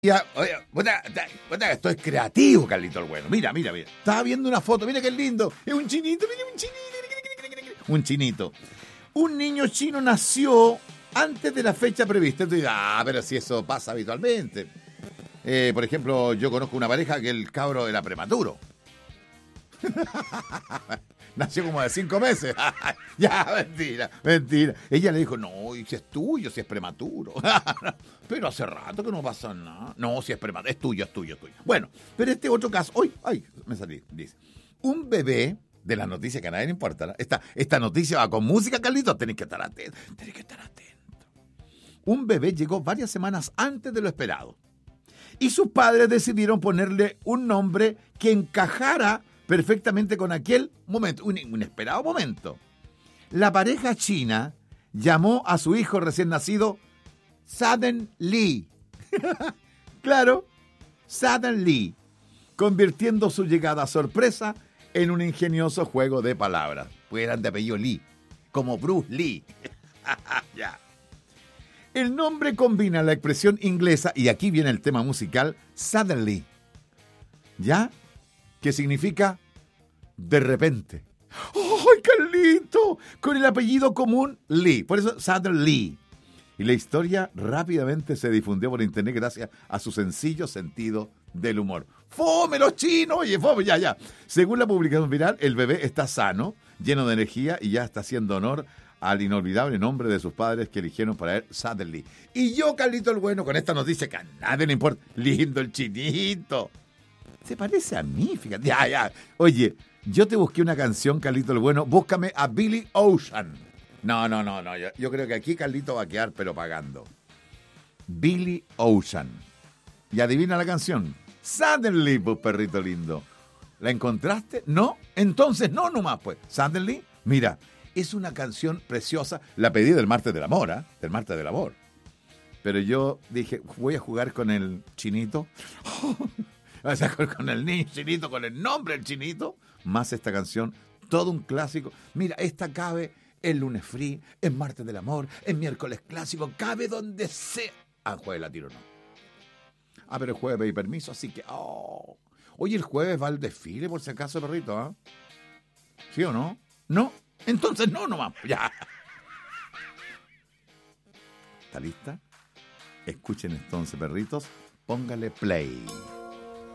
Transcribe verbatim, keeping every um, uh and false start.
Ya, oye, puta, puta, puta, esto es creativo, Carlito el Bueno. Mira, mira, mira. Estaba viendo una foto, mira qué lindo. Es un chinito, mira, un chinito. Un chinito. Un niño chino nació antes de la fecha prevista. Entonces, ah, pero si eso pasa habitualmente. Eh, por ejemplo, yo conozco una pareja que el cabro era prematuro. Nació como de cinco meses. Ya, mentira, mentira. Ella le dijo, no, y si es tuyo, si es prematuro. Pero hace rato que no pasa nada. No, si es prematuro, es tuyo, es tuyo, es tuyo. Bueno, pero este otro caso, hoy, ay, me salí, dice. Un bebé, de las noticias que a nadie le importa, ¿no? esta, esta noticia va con música, Carlitos, tenés que estar atento, tenés que estar atento. Un bebé llegó varias semanas antes de lo esperado. Y sus padres decidieron ponerle un nombre que encajara perfectamente con aquel momento, un inesperado momento. La pareja china llamó a su hijo recién nacido Suddenly. Claro, Suddenly, convirtiendo su llegada sorpresa en un ingenioso juego de palabras. Pues eran de apellido Lee, como Bruce Lee. Ya. El nombre combina la expresión inglesa, y aquí viene el tema musical, suddenly, ¿ya? Que significa de repente. ¡Ay, Carlito! Con el apellido común Lee, por eso Suddenly. Y la historia rápidamente se difundió por internet gracias a su sencillo sentido del humor. ¡Fome los chinos! Oye, fome, ya, ya. Según la publicación viral, el bebé está sano, lleno de energía y ya está haciendo honor al inolvidable nombre de sus padres que eligieron para él, Suddenly. Y yo, Carlito el Bueno, con esta noticia que a nadie le importa. Lindo el chinito. Se parece a mí, fíjate. Ya, ya. Oye, yo te busqué una canción, Carlito el Bueno. Búscame a Billy Ocean. No, no, no, no. Yo, yo creo que aquí Carlito va a quedar, pero pagando. Billy Ocean. Y adivina la canción. Suddenly, pues, perrito lindo. ¿La encontraste? ¿No? Entonces no nomás, pues. Suddenly, mira, es una canción preciosa. La pedí del martes del amor, ¿eh? Del martes del amor. Pero yo dije, voy a jugar con el chinito. O sea, con el niño chinito, con el nombre del chinito. Más esta canción, todo un clásico. Mira, esta cabe el lunes free, en martes del amor, en miércoles clásico, cabe donde sea. Ah, jueves latino no. Ah, pero el jueves pedí permiso, así que... Oh. Oye, el jueves va al desfile, por si acaso, perrito, ¿ah? ¿eh? ¿Sí o no? ¿No? Entonces no nomás. Ya. ¿Está lista? Escuchen entonces, perritos. Póngale play.